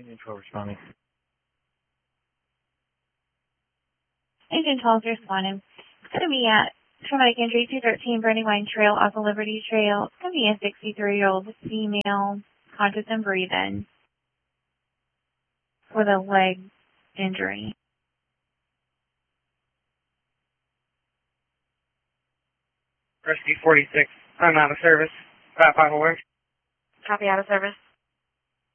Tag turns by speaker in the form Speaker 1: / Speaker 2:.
Speaker 1: Agent 12 responding.
Speaker 2: Agent 12 responding. It's going to be at traumatic injury 213 Brandywine Trail off the Liberty Trail. It's going to be a 63-year-old female, conscious and breathing, with a leg injury.
Speaker 3: Rescue 46. I'm out of service. 5 final word.
Speaker 4: Copy, out of service.